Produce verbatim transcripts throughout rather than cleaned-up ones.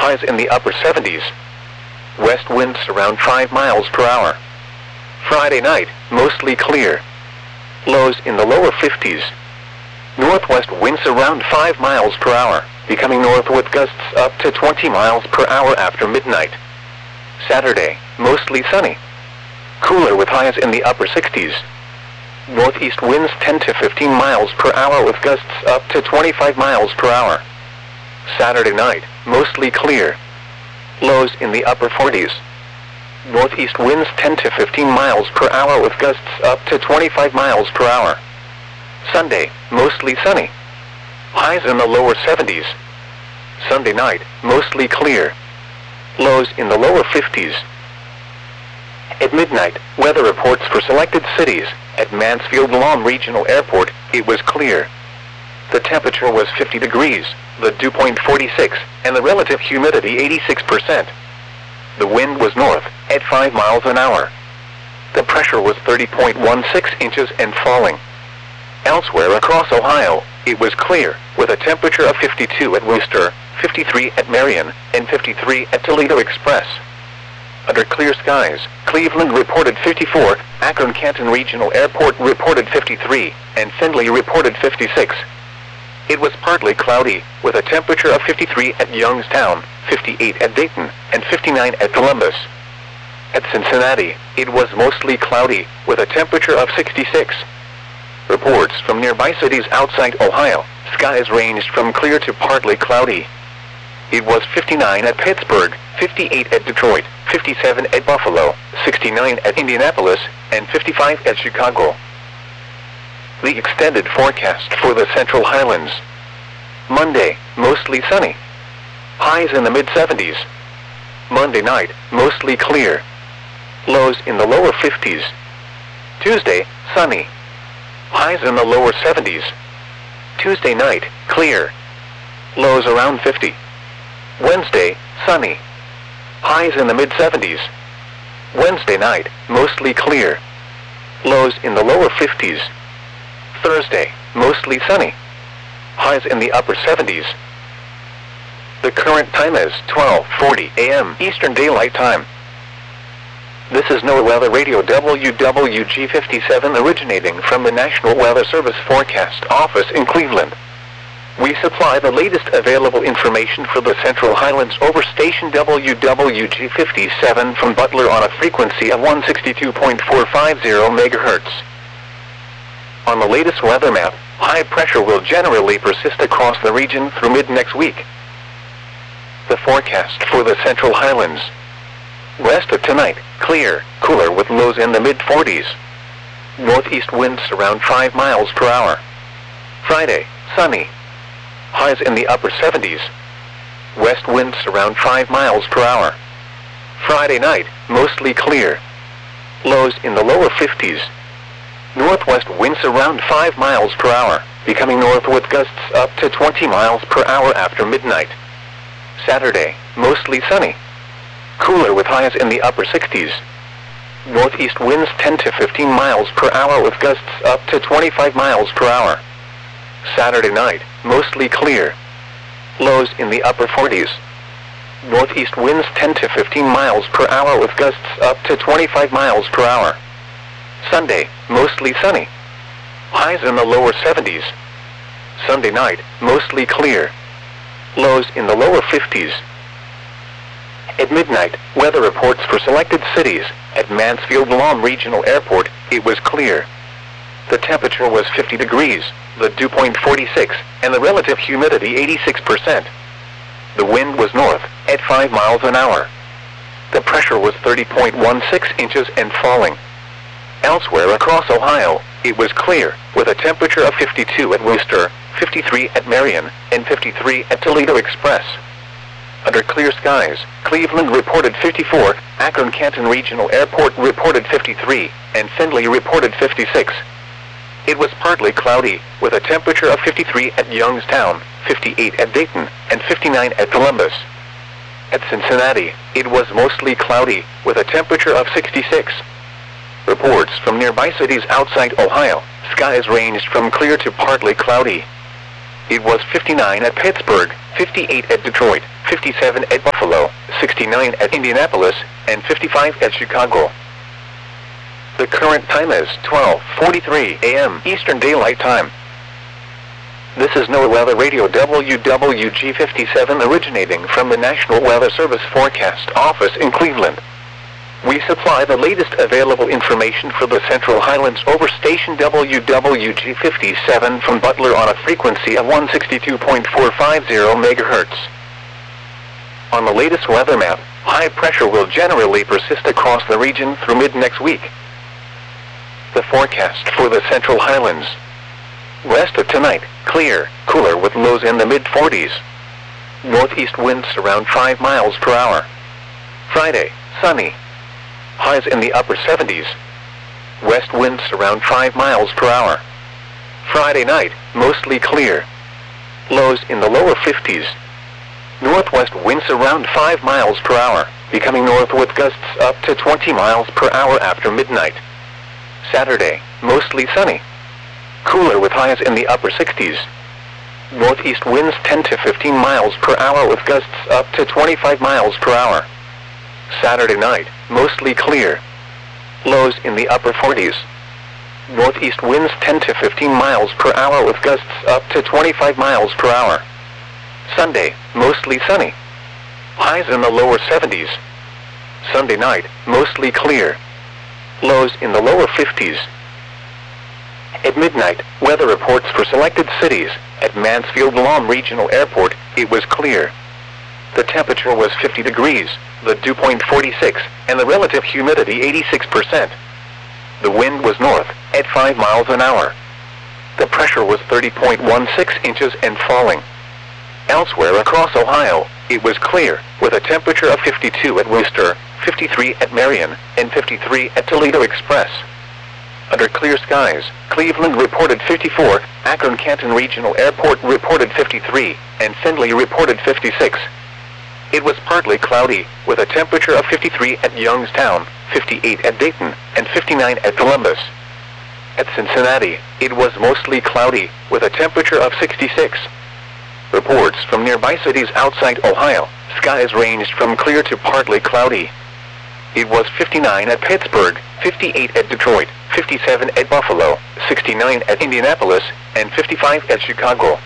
highs in the upper seventies. West winds around five miles per hour. Friday night, mostly clear. Lows in the lower fifties. Northwest winds around five miles per hour, becoming north with gusts up to twenty miles per hour after midnight. Saturday, mostly sunny. Cooler with highs in the upper sixties. Northeast winds ten to fifteen miles per hour with gusts up to twenty-five miles per hour. Saturday night, mostly clear. Lows in the upper forties. Northeast winds ten to fifteen miles per hour with gusts up to twenty-five miles per hour. Sunday, mostly sunny. Highs in the lower seventies. Sunday night, mostly clear. Lows in the lower fifties. At midnight, weather reports for selected cities. At Mansfield Lahm Regional Airport, it was clear. The temperature was fifty degrees, the dew point forty-six, and the relative humidity eighty-six percent. The wind was north, at five miles an hour. The pressure was thirty point one six inches and falling. Elsewhere across Ohio, it was clear, with a temperature of fifty-two at Wooster, fifty-three at Marion, and fifty-three at Toledo Express. Under clear skies, Cleveland reported fifty-four, Akron-Canton Regional Airport reported fifty-three, and Findlay reported fifty-six. It was partly cloudy, with a temperature of fifty-three at Youngstown, fifty-eight at Dayton, and fifty-nine at Columbus. At Cincinnati, it was mostly cloudy, with a temperature of sixty-six. Reports from nearby cities outside Ohio, skies ranged from clear to partly cloudy. It was fifty-nine at Pittsburgh, fifty-eight at Detroit, fifty-seven at Buffalo, sixty-nine at Indianapolis, and fifty-five at Chicago. The extended forecast for the Central Highlands. Monday, mostly sunny. Highs in the mid seventies. Monday night, mostly clear. Lows in the lower fifties. Tuesday, sunny. Highs in the lower seventies. Tuesday night, clear. Lows around fifty. Wednesday, sunny. Highs in the mid seventies. Wednesday night, mostly clear. Lows in the lower fifties. Thursday, mostly sunny. Highs in the upper seventies. The current time is twelve forty a m Eastern Daylight Time. This is NOAA Weather Radio W W G fifty-seven originating from the National Weather Service Forecast Office in Cleveland. We supply the latest available information for the Central Highlands over station W W G fifty-seven from Butler on a frequency of one sixty-two point four five zero megahertz. On the latest weather map, high pressure will generally persist across the region through mid-next week. The forecast for the Central Highlands. West of tonight, clear, cooler with lows in the mid forties. Northeast winds around five miles per hour. Friday, sunny. Highs in the upper seventies. West winds around five miles per hour. Friday night, mostly clear. Lows in the lower fifties. Northwest winds around five miles per hour, becoming north with gusts up to twenty miles per hour after midnight. Saturday, mostly sunny. Cooler with highs in the upper sixties. Northeast winds ten to fifteen miles per hour with gusts up to twenty-five miles per hour. Saturday night, mostly clear. Lows in the upper forties. Northeast winds ten to fifteen miles per hour with gusts up to twenty-five miles per hour. Sunday, mostly sunny. Highs in the lower seventies. Sunday night, mostly clear. Lows in the lower fifties. At midnight, weather reports for selected cities. At Mansfield Lahm Regional Airport, it was clear. The temperature was fifty degrees, the dew point forty-six, and the relative humidity eighty-six percent. The wind was north, at five miles an hour. The pressure was thirty point one six inches and falling. Elsewhere across Ohio, it was clear, with a temperature of fifty-two at Wooster, fifty-three at Marion, and fifty-three at Toledo Express. Under clear skies, Cleveland reported fifty-four, Akron-Canton Regional Airport reported fifty-three, and Findlay reported fifty-six. It was partly cloudy, with a temperature of fifty-three at Youngstown, fifty-eight at Dayton, and fifty-nine at Columbus. At Cincinnati, it was mostly cloudy, with a temperature of sixty-six. Reports from nearby cities outside Ohio, skies ranged from clear to partly cloudy. It was fifty-nine at Pittsburgh, fifty-eight at Detroit, fifty-seven at Buffalo, sixty-nine at Indianapolis, and fifty-five at Chicago. The current time is twelve forty-three a m Eastern Daylight Time. This is NOAA Weather Radio W W G fifty-seven originating from the National Weather Service Forecast Office in Cleveland. We supply the latest available information for the Central Highlands over station W W G fifty-seven from Butler on a frequency of one sixty-two point four five zero megahertz. On the latest weather map, high pressure will generally persist across the region through mid-next week. The forecast for the Central Highlands. West of tonight, clear, cooler with lows in the mid forties. Northeast winds around five miles per hour. Friday, sunny. Highs in the upper seventies. West winds around five miles per hour. Friday night, mostly clear. Lows in the lower fifties. Northwest winds around five miles per hour, becoming north with gusts up to twenty miles per hour after midnight. Saturday, mostly sunny. Cooler with highs in the upper sixties. Northeast winds ten to fifteen miles per hour with gusts up to twenty-five miles per hour. Saturday night, mostly clear. Lows in the upper forties. Northeast winds ten to fifteen miles per hour with gusts up to twenty-five miles per hour. Sunday, mostly sunny. Highs in the lower seventies. Sunday night, mostly clear. Lows in the lower fifties. At midnight, weather reports for selected cities. At Mansfield-Lom Regional Airport, it was clear. The temperature was fifty degrees, the dew point forty-six, and the relative humidity eighty-six percent. The wind was north, at five miles an hour. The pressure was thirty point one six inches and falling. Elsewhere across Ohio, it was clear, with a temperature of fifty-two at Worcester, fifty-three at Marion, and fifty-three at Toledo Express. Under clear skies, Cleveland reported fifty-four, Akron-Canton Regional Airport reported fifty-three, and Findlay reported fifty-six. It was partly cloudy, with a temperature of fifty-three at Youngstown, fifty-eight at Dayton, and fifty-nine at Columbus. At Cincinnati, it was mostly cloudy, with a temperature of sixty-six. Reports from nearby cities outside Ohio, skies ranged from clear to partly cloudy. It was fifty-nine at Pittsburgh, fifty-eight at Detroit, fifty-seven at Buffalo, sixty-nine at Indianapolis, and fifty-five at Chicago.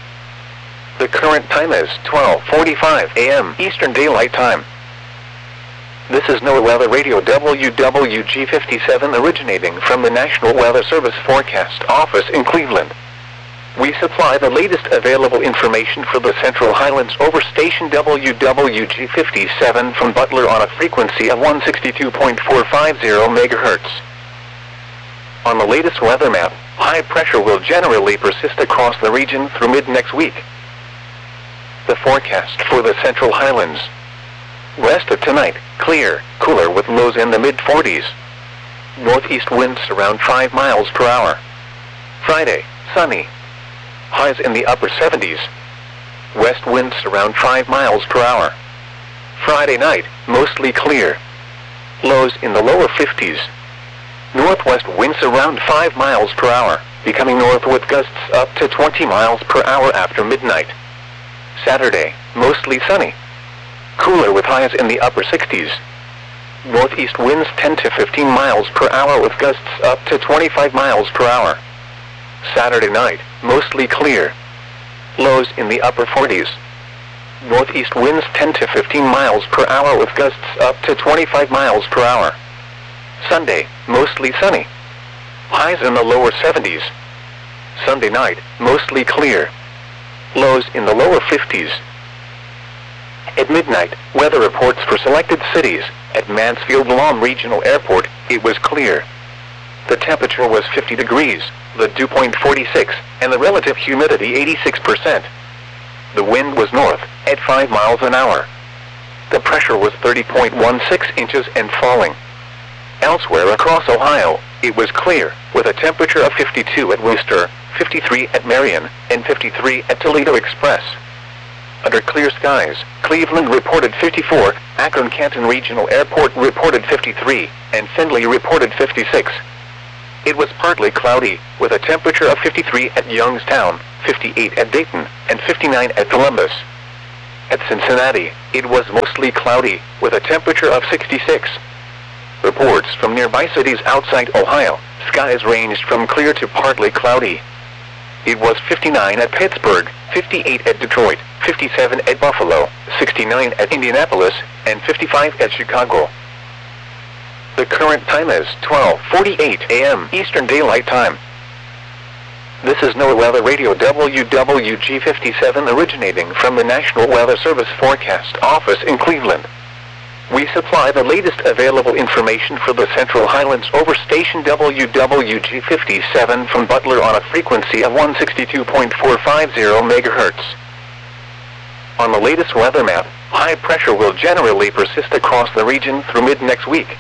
The current time is twelve forty-five a m Eastern Daylight Time. This is NOAA Weather Radio W W G fifty-seven originating from the National Weather Service Forecast Office in Cleveland. We supply the latest available information for the Central Highlands over station W W G fifty-seven from Butler on a frequency of one sixty-two point four five zero megahertz. On the latest weather map, high pressure will generally persist across the region through mid-next week. The forecast for the Central Highlands. West of tonight, clear, cooler with lows in the mid forties. Northeast winds around five miles per hour. Friday, sunny. Highs in the upper seventies. West winds around five miles per hour. Friday night, mostly clear. Lows in the lower fifties. Northwest winds around five miles per hour, becoming north with gusts up to twenty miles per hour after midnight. Saturday, mostly sunny. Cooler with highs in the upper sixties. Northeast winds ten to fifteen miles per hour with gusts up to twenty-five miles per hour. Saturday night, mostly clear. Lows in the upper forties. Northeast winds ten to fifteen miles per hour with gusts up to twenty-five miles per hour. Sunday, mostly sunny. Highs in the lower seventies. Sunday night, mostly clear. Lows in the lower fifties. At midnight, weather reports for selected cities. At Mansfield-Lom Regional Airport, it was clear. The temperature was fifty degrees, the dew point forty-six, and the relative humidity eighty-six percent. The wind was north, at five miles an hour. The pressure was thirty point one six inches and falling. Elsewhere across Ohio, it was clear, with a temperature of fifty-two at Worcester, fifty-three at Marion, and fifty-three at Toledo Express. Under clear skies, Cleveland reported fifty-four, Akron-Canton Regional Airport reported fifty-three, and Findlay reported fifty-six. It was partly cloudy, with a temperature of fifty-three at Youngstown, fifty-eight at Dayton, and fifty-nine at Columbus. At Cincinnati, it was mostly cloudy, with a temperature of sixty-six. Reports from nearby cities outside Ohio, skies ranged from clear to partly cloudy. It was fifty-nine at Pittsburgh, fifty-eight at Detroit, fifty-seven at Buffalo, sixty-nine at Indianapolis, and fifty-five at Chicago. The current time is twelve forty-eight a m Eastern Daylight Time. This is NOAA Weather Radio W W G fifty-seven originating from the National Weather Service Forecast Office in Cleveland. We supply the latest available information for the Central Highlands over station W W G fifty-seven from Butler on a frequency of one sixty-two point four five zero megahertz. On the latest weather map, high pressure will generally persist across the region through mid-next week.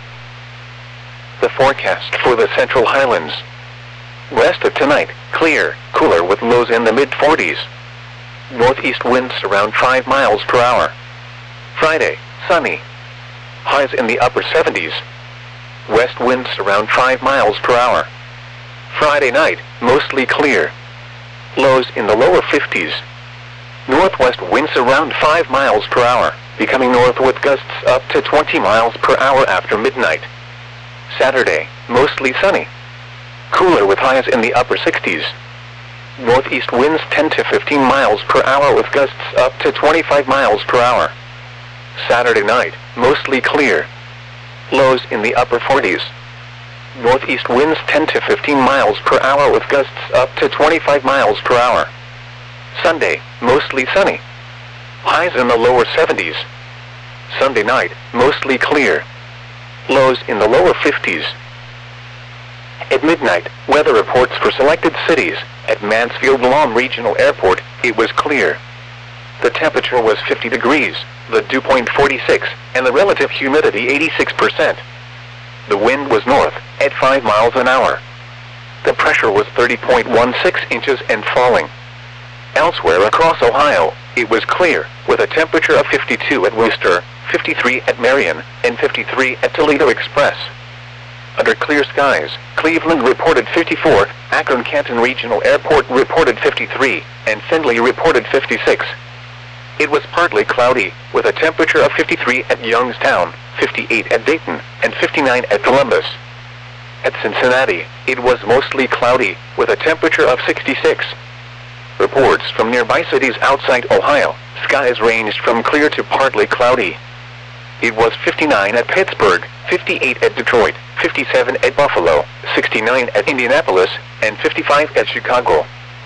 The forecast for the Central Highlands. West of tonight, clear, cooler with lows in the mid forties. Northeast winds around five miles per hour. Friday, sunny. Highs in the upper seventies. West winds around five miles per hour. Friday night, mostly clear. Lows in the lower fifties. Northwest winds around five miles per hour, becoming north with gusts up to twenty miles per hour after midnight. Saturday, mostly sunny. Cooler with highs in the upper sixties. Northeast winds ten to fifteen miles per hour with gusts up to twenty-five miles per hour. Saturday night, mostly clear. Lows in the upper forties. Northeast winds ten to fifteen miles per hour with gusts up to twenty-five miles per hour. Sunday, mostly sunny. Highs in the lower seventies. Sunday night, mostly clear. Lows in the lower fifties. At midnight, weather reports for selected cities. At Mansfield-Lom Regional Airport, it was clear. The temperature was fifty degrees, the dew point forty-six, and the relative humidity eighty-six percent. The wind was north, at five miles an hour. The pressure was thirty point one six inches and falling. Elsewhere across Ohio, it was clear, with a temperature of fifty-two at Worcester, fifty-three at Marion, and fifty-three at Toledo Express. Under clear skies, Cleveland reported fifty-four, Akron-Canton Regional Airport reported fifty-three, and Findlay reported fifty-six. It was partly cloudy, with a temperature of fifty-three at Youngstown, fifty-eight at Dayton, and fifty-nine at Columbus. At Cincinnati, it was mostly cloudy, with a temperature of sixty-six. Reports from nearby cities outside Ohio, skies ranged from clear to partly cloudy. It was fifty-nine at Pittsburgh, fifty-eight at Detroit, fifty-seven at Buffalo, sixty-nine at Indianapolis, and fifty-five at Chicago.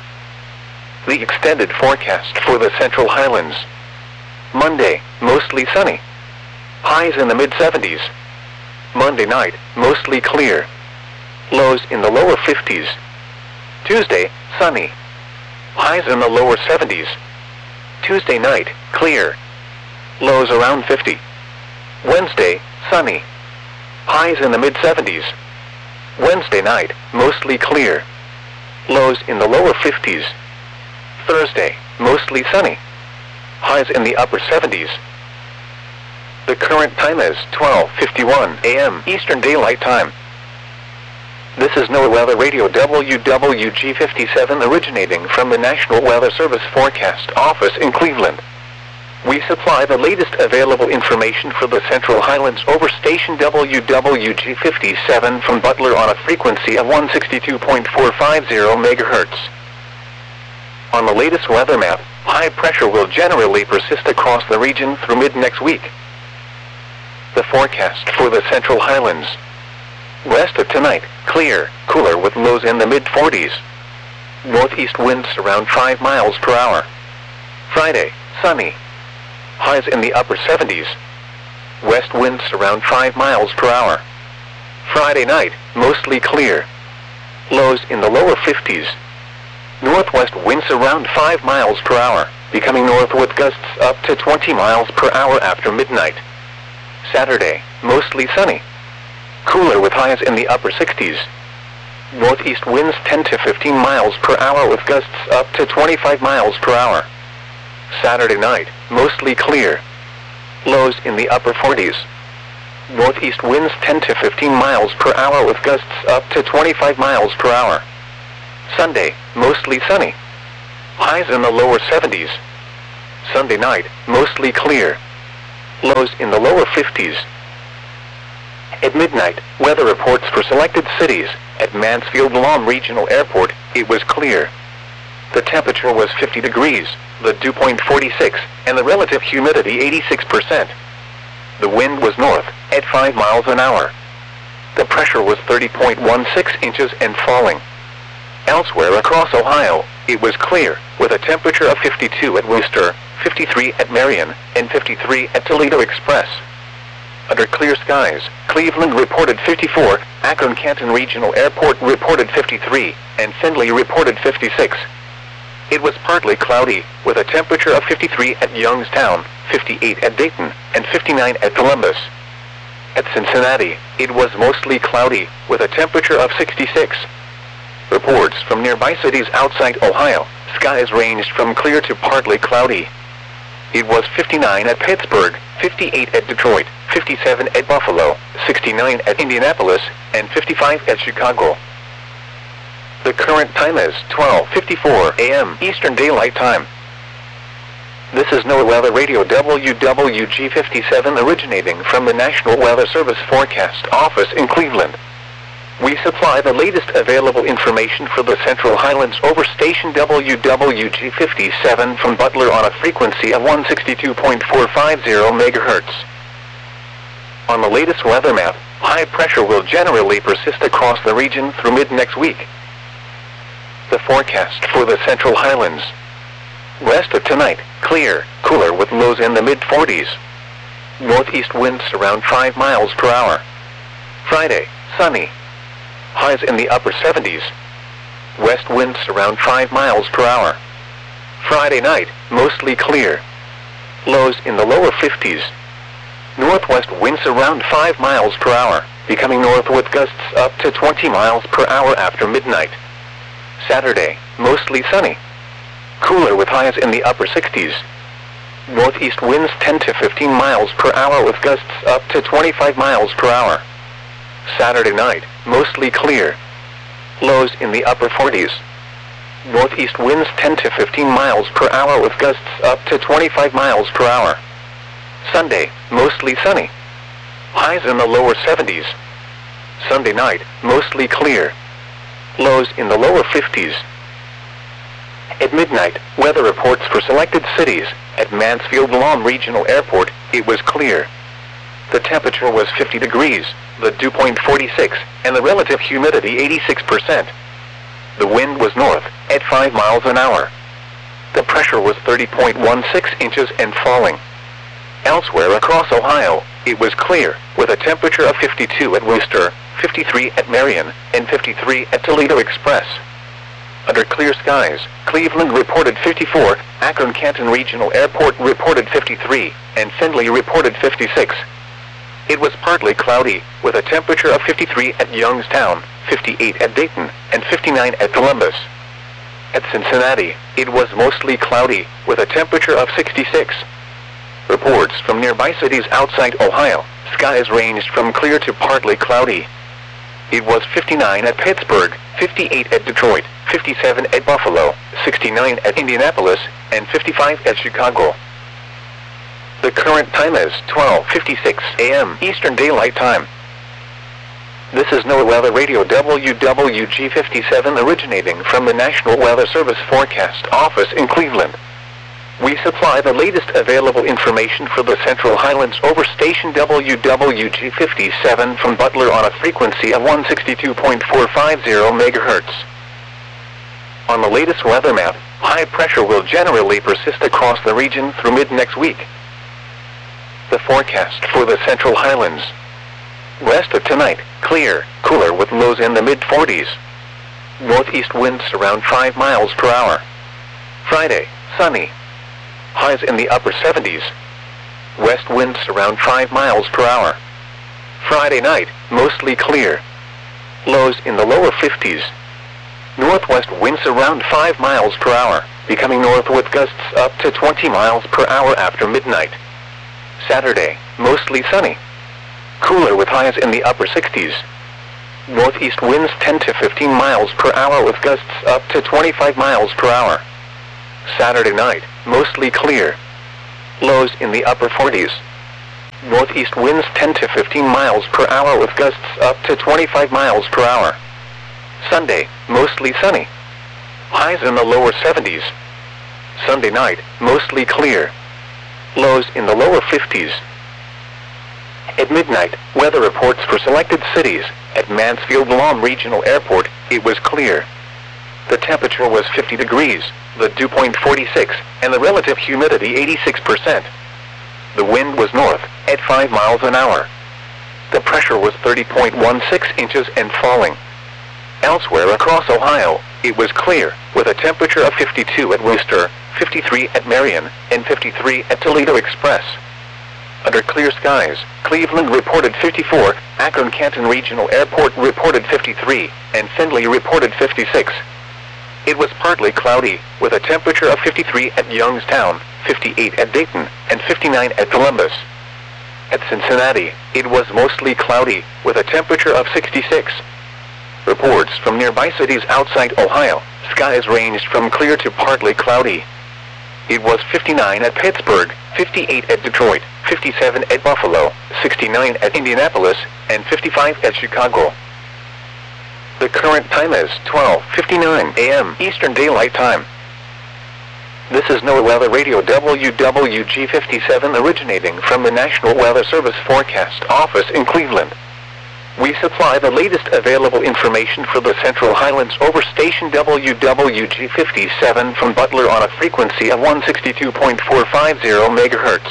The extended forecast for the Central Highlands. Monday, mostly sunny. Highs in the mid seventies. Monday night, mostly clear. Lows in the lower fifties. Tuesday, sunny. Highs in the lower seventies. Tuesday night, clear. Lows around fifty. Wednesday, sunny. Highs in the mid seventies. Wednesday night, mostly clear. Lows in the lower fifties. Thursday, mostly sunny. Highs in the upper seventies. The current time is twelve fifty-one a m Eastern Daylight Time. This is NOAA Weather Radio W W G fifty-seven originating from the National Weather Service Forecast Office in Cleveland. We supply the latest available information for the Central Highlands over station W W G fifty-seven from Butler on a frequency of one sixty-two point four five zero megahertz. On the latest weather map, high pressure will generally persist across the region through mid-next week. The forecast for the Central Highlands. West of tonight, clear, cooler with lows in the mid forties. Northeast winds around five miles per hour. Friday, sunny. Highs in the upper seventies. West winds around five miles per hour. Friday night, mostly clear. Lows in the lower fifties. Northwest winds around five miles per hour, becoming north with gusts up to twenty miles per hour after midnight. Saturday, mostly sunny. Cooler with highs in the upper sixties. Northeast winds ten to fifteen miles per hour with gusts up to twenty-five miles per hour. Saturday night, mostly clear. Lows in the upper forties. Northeast winds ten to fifteen miles per hour with gusts up to twenty-five miles per hour. Sunday, mostly sunny. highs in the lower seventies. Sunday night, mostly clear. Lows in the lower fifties. At midnight, weather reports for selected cities. At Mansfield-Lahm Regional Airport, it was clear. The temperature was fifty degrees, the dew point forty-six, and the relative humidity eighty-six percent. The wind was north, at five miles an hour. The pressure was thirty point one six inches and falling. Elsewhere across Ohio, it was clear, with a temperature of fifty-two at Wooster, fifty-three at Marion, and fifty-three at Toledo Express. Under clear skies, Cleveland reported fifty-four, Akron-Canton Regional Airport reported fifty-three, and Findlay reported fifty-six. It was partly cloudy, with a temperature of fifty-three at Youngstown, fifty-eight at Dayton, and fifty-nine at Columbus. At Cincinnati, it was mostly cloudy, with a temperature of sixty-six. Reports from nearby cities outside Ohio, skies ranged from clear to partly cloudy. It was fifty-nine at Pittsburgh, fifty-eight at Detroit, fifty-seven at Buffalo, sixty-nine at Indianapolis, and fifty-five at Chicago. The current time is twelve fifty-four a m Eastern Daylight Time. This is NOAA Weather Radio W W G fifty-seven originating from the National Weather Service Forecast Office in Cleveland. We supply the latest available information for the Central Highlands over station W W G fifty-seven from Butler on a frequency of one sixty-two point four five zero megahertz. On the latest weather map, high pressure will generally persist across the region through mid-next week. The forecast for the Central Highlands. West of tonight, clear, cooler with lows in the mid forties. Northeast winds around five miles per hour. Friday, sunny. Highs in the upper seventies. West winds around five miles per hour. Friday night, mostly clear. Lows in the lower fifties. Northwest winds around five miles per hour, becoming north with gusts up to twenty miles per hour after midnight. Saturday, mostly sunny. Cooler with highs in the upper sixties. Northeast winds ten to fifteen miles per hour with gusts up to twenty-five miles per hour. Saturday night, mostly clear. Lows in the upper forties. Northeast winds ten to fifteen miles per hour with gusts up to twenty-five miles per hour. Sunday, mostly sunny. Highs in the lower seventies. Sunday night, mostly clear. Lows in the lower fifties. At midnight, weather reports for selected cities. At Mansfield-Lahm Regional Airport, it was clear. The temperature was fifty degrees, the dew point forty-six, and the relative humidity eighty-six percent. The wind was north, at five miles an hour. The pressure was thirty point one six inches and falling. Elsewhere across Ohio, it was clear, with a temperature of fifty-two at Wooster, fifty-three at Marion, and fifty-three at Toledo Express. Under clear skies, Cleveland reported fifty-four, Akron-Canton Regional Airport reported fifty-three, and Findlay reported fifty-six. It was partly cloudy, with a temperature of fifty-three at Youngstown, fifty-eight at Dayton, and fifty-nine at Columbus. At Cincinnati, it was mostly cloudy, with a temperature of sixty-six. Reports from nearby cities outside Ohio, skies ranged from clear to partly cloudy. It was fifty-nine at Pittsburgh, fifty-eight at Detroit, fifty-seven at Buffalo, sixty-nine at Indianapolis, and fifty-five at Chicago. The current time is twelve fifty-six a m Eastern Daylight Time. This is NOAA Weather Radio W W G fifty-seven originating from the National Weather Service Forecast Office in Cleveland. We supply the latest available information for the Central Highlands over station W W G fifty-seven from Butler on a frequency of one sixty-two point four five zero megahertz. On the latest weather map, high pressure will generally persist across the region through mid-next week. The forecast for the Central Highlands. West of tonight, clear, cooler with lows in the mid forties. Northeast winds around five miles per hour. Friday, sunny. Highs in the upper seventies. West winds around five miles per hour. Friday night, mostly clear. Lows in the lower fifties. Northwest winds around five miles per hour, becoming north with gusts up to twenty miles per hour after midnight. Saturday, mostly sunny. Cooler with highs in the upper sixties. Northeast winds ten to fifteen miles per hour with gusts up to twenty-five miles per hour. Saturday night, mostly clear. Lows in the upper forties. Northeast winds ten to fifteen miles per hour with gusts up to twenty-five miles per hour. Sunday, mostly sunny. Highs in the lower seventies. Sunday night, mostly clear. Lows in the lower fifties. At midnight, weather reports for selected cities. At Mansfield-Lam Regional Airport, it was clear. The temperature was fifty degrees, the dew point forty-six, and the relative humidity eighty-six percent. The wind was north, at five miles an hour. The pressure was thirty point one six inches and falling. Elsewhere across Ohio, it was clear, with a temperature of fifty-two at Wooster, fifty-three at Marion, and fifty-three at Toledo Express. Under clear skies, Cleveland reported fifty-four, Akron-Canton Regional Airport reported fifty-three, and Findlay reported fifty-six. It was partly cloudy, with a temperature of fifty-three at Youngstown, fifty-eight at Dayton, and fifty-nine at Columbus. At Cincinnati, it was mostly cloudy, with a temperature of sixty-six. Reports from nearby cities outside Ohio, skies ranged from clear to partly cloudy. It was fifty-nine at Pittsburgh, fifty-eight at Detroit, fifty-seven at Buffalo, sixty-nine at Indianapolis, and fifty-five at Chicago. The current time is twelve fifty-nine a m Eastern Daylight Time. This is NOAA Weather Radio W W G fifty-seven originating from the National Weather Service Forecast Office in Cleveland. We supply the latest available information for the Central Highlands over station W W G fifty-seven from Butler on a frequency of one sixty-two point four five zero megahertz.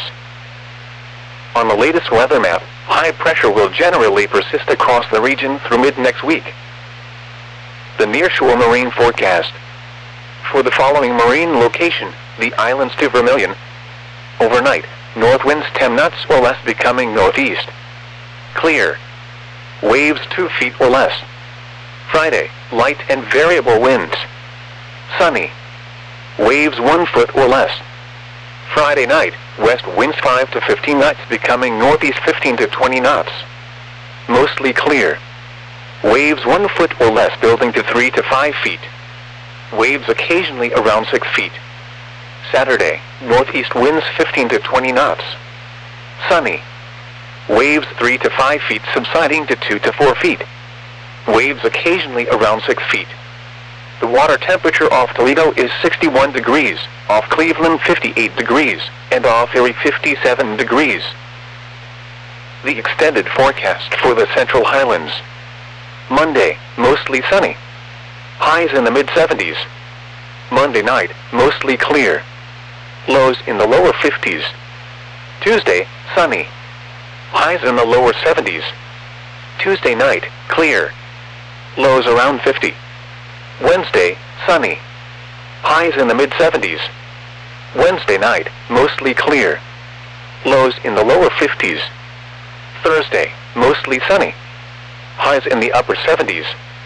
On the latest weather map, high pressure will generally persist across the region through mid-next week. The nearshore marine forecast. For the following marine location, the islands to Vermilion. Overnight, north winds ten knots or less becoming northeast. Clear. Waves two feet or less. Friday, light and variable winds. Sunny. Waves one foot or less. Friday night, west winds five to fifteen knots becoming northeast fifteen to twenty knots. Mostly clear. Waves one foot or less building to three to five feet. Waves occasionally around six feet. Saturday, northeast winds fifteen to twenty knots. Sunny. Waves three to five feet subsiding to two to four feet. Waves occasionally around six feet. The water temperature off Toledo is sixty-one degrees, off Cleveland fifty-eight degrees, and off Erie fifty-seven degrees. The extended forecast for the Central Highlands. Monday, mostly sunny. Highs in the mid seventies. Monday night, mostly clear. Lows in the lower fifties. Tuesday, sunny. Highs in the lower seventies. Tuesday night, clear. Lows around fifty. Wednesday, sunny. Highs in the mid seventies. Wednesday night, mostly clear. Lows in the lower fifties. Thursday, mostly sunny. Highs in the upper seventies.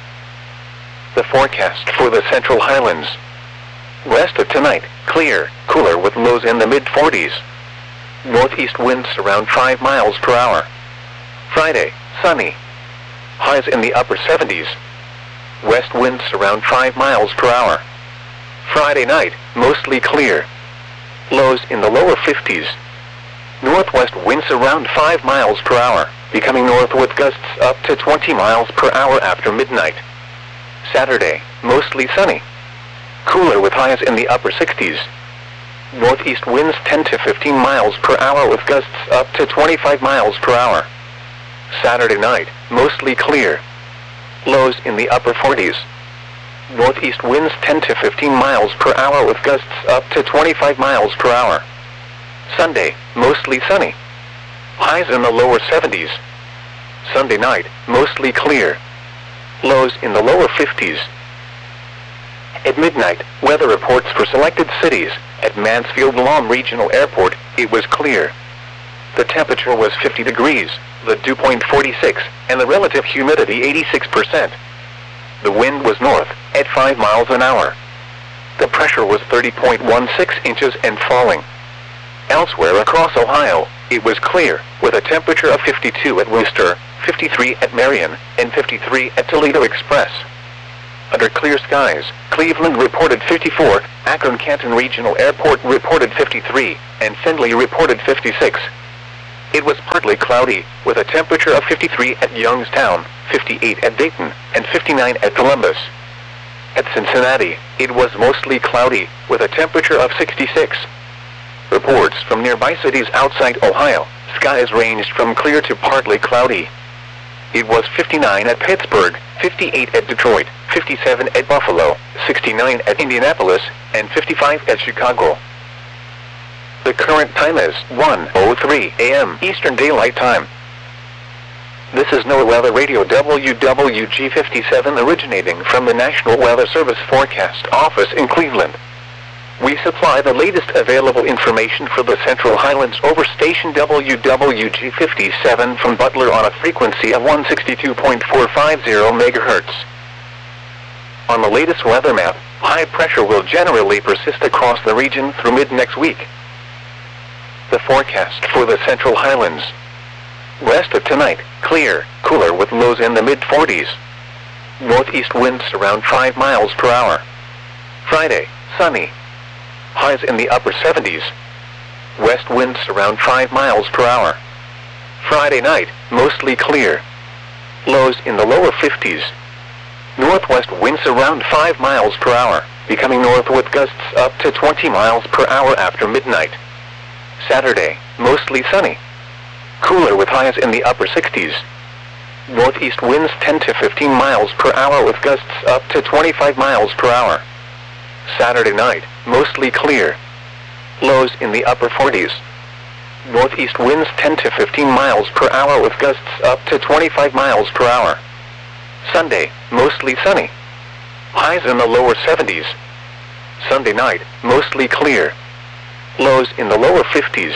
The forecast for the Central Highlands. Rest of tonight, clear, cooler with lows in the mid forties. Northeast winds around five miles per hour. Friday, sunny. Highs in the upper seventies. West winds around five miles per hour. Friday night, mostly clear. Lows in the lower fifties. Northwest winds around five miles per hour, becoming north with gusts up to twenty miles per hour after midnight. Saturday, mostly sunny. Cooler with highs in the upper sixties. Northeast winds ten to fifteen miles per hour with gusts up to twenty-five miles per hour. Saturday night, mostly clear. Lows in the upper forties. Northeast winds ten to fifteen miles per hour with gusts up to twenty-five miles per hour. Sunday, mostly sunny. Highs in the lower seventies. Sunday night, mostly clear. Lows in the lower fifties. At midnight, weather reports for selected cities. At Mansfield-Lam Regional Airport, it was clear. The temperature was fifty degrees, the dew point forty-six, and the relative humidity eighty-six percent. The wind was north, at five miles an hour. The pressure was thirty point one six inches and falling. Elsewhere across Ohio, it was clear, with a temperature of fifty-two at Wooster, fifty-three at Marion, and fifty-three at Toledo Express. Under clear skies, Cleveland reported fifty-four, Akron-Canton Regional Airport reported fifty-three, and Findlay reported fifty-six. It was partly cloudy, with a temperature of fifty-three at Youngstown, fifty-eight at Dayton, and fifty-nine at Columbus. At Cincinnati, it was mostly cloudy, with a temperature of sixty-six. Reports from nearby cities outside Ohio, skies ranged from clear to partly cloudy. It was fifty-nine at Pittsburgh, fifty-eight at Detroit, fifty-seven at Buffalo, sixty-nine at Indianapolis, and fifty-five at Chicago. The current time is one oh three a m Eastern Daylight Time. This is NOAA Weather Radio W W G fifty-seven originating from the National Weather Service Forecast Office in Cleveland. We supply the latest available information for the Central Highlands over station W W G fifty-seven from Butler on a frequency of one sixty-two point four five zero megahertz. On the latest weather map, high pressure will generally persist across the region through mid-next week. The forecast for the Central Highlands. West of tonight, clear, cooler with lows in the mid forties. Northeast winds around five miles per hour. Friday, sunny. Highs in the upper seventies. West winds around five miles per hour. Friday night, mostly clear. Lows in the lower fifties. Northwest winds around five miles per hour, becoming north with gusts up to twenty miles per hour after midnight. Saturday, mostly sunny. Cooler with highs in the upper sixties. Northeast winds ten to fifteen miles per hour with gusts up to twenty-five miles per hour. Saturday night, mostly clear. Lows in the upper forties. Northeast winds ten to fifteen miles per hour with gusts up to twenty-five miles per hour. Sunday, mostly sunny. Highs in the lower seventies. Sunday night, mostly clear. Lows in the lower fifties.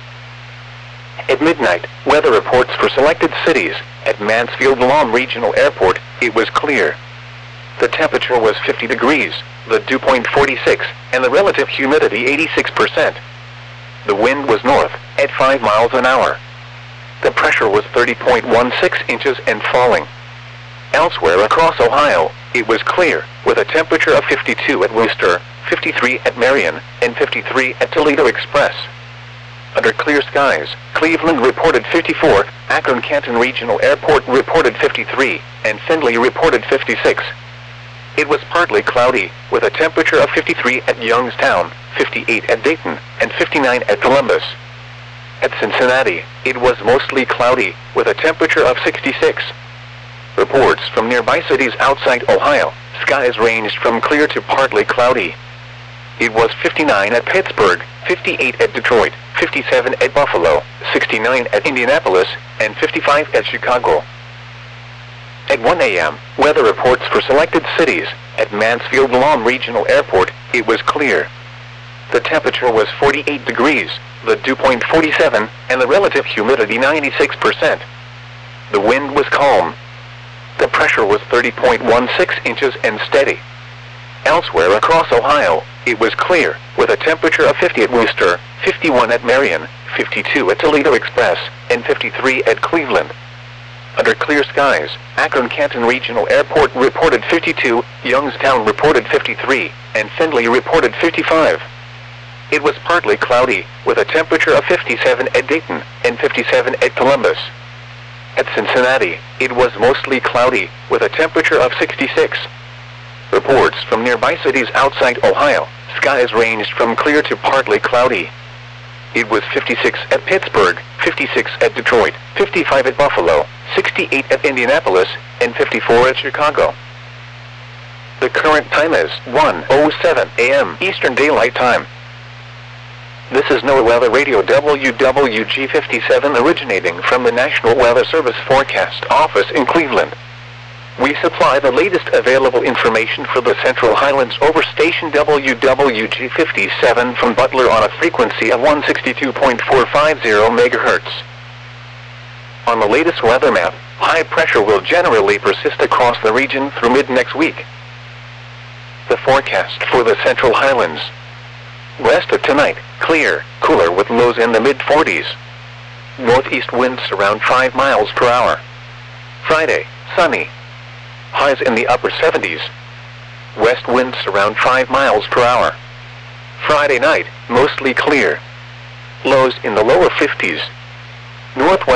At midnight, weather reports for selected cities. At Mansfield-Lom Regional Airport, it was clear. The temperature was fifty degrees, the dew point forty-six, and the relative humidity eighty-six percent. The wind was north, at five miles an hour. The pressure was thirty point one six inches and falling. Elsewhere across Ohio, it was clear, with a temperature of fifty-two at Wooster, fifty-three at Marion, and fifty-three at Toledo Express. Under clear skies, Cleveland reported fifty-four, Akron-Canton Regional Airport reported fifty-three, and Findlay reported fifty-six. It was partly cloudy, with a temperature of fifty-three at Youngstown, fifty-eight at Dayton, and fifty-nine at Columbus. At Cincinnati, it was mostly cloudy, with a temperature of sixty-six. Reports from nearby cities outside Ohio, skies ranged from clear to partly cloudy. It was fifty-nine at Pittsburgh, fifty-eight at Detroit, fifty-seven at Buffalo, sixty-nine at Indianapolis, and fifty-five at Chicago. At one a m, weather reports for selected cities. At Mansfield-Lom Regional Airport, it was clear. The temperature was forty-eight degrees, the dew point forty-seven, and the relative humidity ninety-six percent. The wind was calm. The pressure was thirty point one six inches and steady. Elsewhere across Ohio, it was clear, with a temperature of fifty at Wooster, fifty-one at Marion, fifty-two at Toledo Express, and fifty-three at Cleveland. Under clear skies, Akron-Canton Regional Airport reported fifty-two, Youngstown reported fifty-three, and Findlay reported fifty-five. It was partly cloudy, with a temperature of fifty-seven at Dayton, and fifty-seven at Columbus. At Cincinnati, it was mostly cloudy, with a temperature of sixty-six. Reports from nearby cities outside Ohio, skies ranged from clear to partly cloudy. It was fifty-six at Pittsburgh, fifty-six at Detroit, fifty-five at Buffalo, sixty-eight at Indianapolis, and fifty-four at Chicago. The current time is one oh seven a m Eastern Daylight Time. This is NOAA Weather Radio W W G fifty-seven originating from the National Weather Service Forecast Office in Cleveland. We supply the latest available information for the Central Highlands over station W W G fifty-seven from Butler on a frequency of one sixty-two point four five zero megahertz. On the latest weather map, high pressure will generally persist across the region through mid-next week. The forecast for the Central Highlands. West of tonight, clear, cooler with lows in the mid forties. Northeast winds around five miles per hour. Friday, sunny. Highs in the upper seventies. west winds around five miles per hour. Friday night, mostly clear. Lows in the lower fifties. Northwest